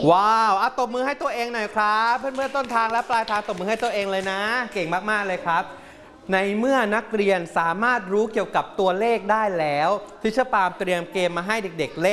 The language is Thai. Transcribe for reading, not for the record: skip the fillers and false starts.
ว้าวตบมือให้ตัวเองหน่อยครับเพื่อนๆต้นทางและปลายทางตบมือให้ตัวเองเลยนะเก่งมากๆเลยครับในเมื่อนักเรียนสามารถรู้เกี่ยวกับตัวเลขได้แล้วทิชเชอร์ปาล์มเตรียมเกมมาให้เด็กๆเล่น